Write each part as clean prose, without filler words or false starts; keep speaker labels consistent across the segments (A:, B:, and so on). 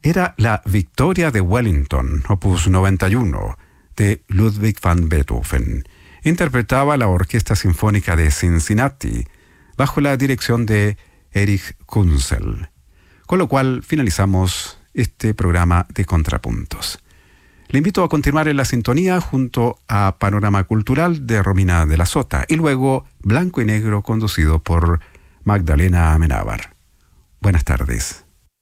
A: era la Victoria de Wellington, opus 91, de Ludwig van Beethoven. Interpretaba la Orquesta Sinfónica de Cincinnati, bajo la dirección de Erich Kunzel. Con lo cual finalizamos este programa de Contrapuntos. Le invito a continuar en la sintonía junto a Panorama Cultural de Romina de la Sota y luego Blanco y Negro conducido por Magdalena Amenábar. Buenas tardes.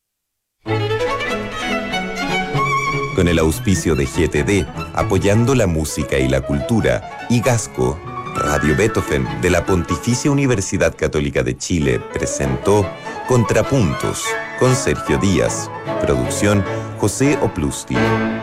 B: Con el auspicio de GTD, apoyando la música y la cultura, y Gasco, Radio Beethoven de la Pontificia Universidad Católica de Chile presentó Contrapuntos con Sergio Díaz. Producción José Oplusti.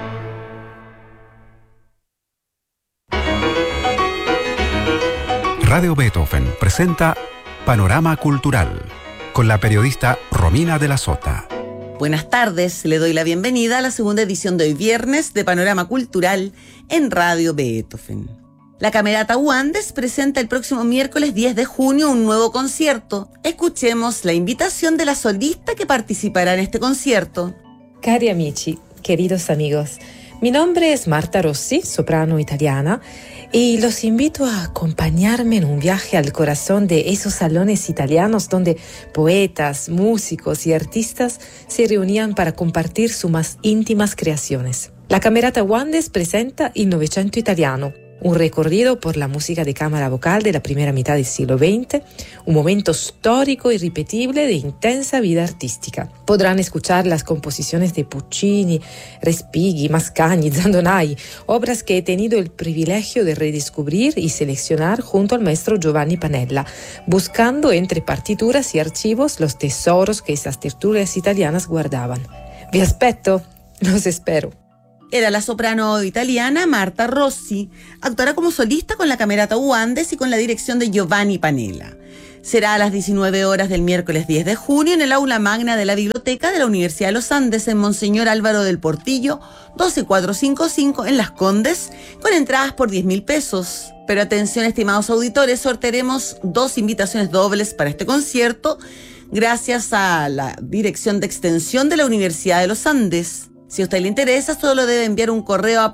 A: Radio Beethoven presenta Panorama Cultural con la periodista Romina de la Sota.
C: Buenas tardes, le doy la bienvenida a la segunda edición de hoy viernes de Panorama Cultural en Radio Beethoven. La Camerata Wandes presenta el próximo miércoles 10 de junio un nuevo concierto. Escuchemos la invitación de la solista que participará en este concierto.
D: Cari amici, queridos amigos, mi nombre es Marta Rossi, soprano italiana, y los invito a acompañarme en un viaje al corazón de esos salones italianos donde poetas, músicos y artistas se reunían para compartir sus más íntimas creaciones. La Camerata Wandes presenta il Novecento italiano, un recorrido por la música de cámara vocal de la primera mitad del siglo XX, un momento histórico irrepetible de intensa vida artística. Podrán escuchar las composiciones de Puccini, Respighi, Mascagni, Zandonai, obras que he tenido el privilegio de redescubrir y seleccionar junto al maestro Giovanni Panella, buscando entre partituras y archivos los tesoros que esas tertulias italianas guardaban. Vi aspetto, los espero.
C: Era la soprano italiana Marta Rossi. Actuará como solista con la Camerata Wandes y con la dirección de Giovanni Panella. Será a las 19 horas del miércoles 10 de junio en el aula magna de la Biblioteca de la Universidad de los Andes en Monseñor Álvaro del Portillo, 12455 en Las Condes, con entradas por 10.000 pesos. Pero atención, estimados auditores, sortearemos 2 invitaciones dobles para este concierto gracias a la Dirección de Extensión de la Universidad de los Andes. Si a usted le interesa, solo debe enviar un correo a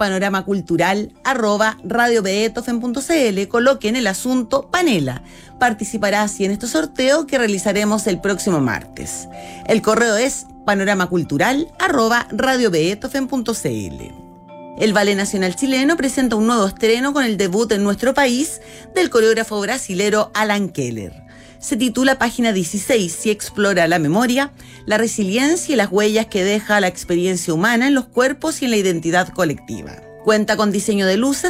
C: panoramacultural@radiobeethoven.cl. Coloque en el asunto Panella. Participará así en este sorteo que realizaremos el próximo martes. El correo es panoramacultural@radiobeethoven.cl. El Ballet Nacional Chileno presenta un nuevo estreno con el debut en nuestro país del coreógrafo brasilero Alan Keller. Se titula Página 16 y explora la memoria, la resiliencia y las huellas que deja la experiencia humana en los cuerpos y en la identidad colectiva. Cuenta con diseño de luces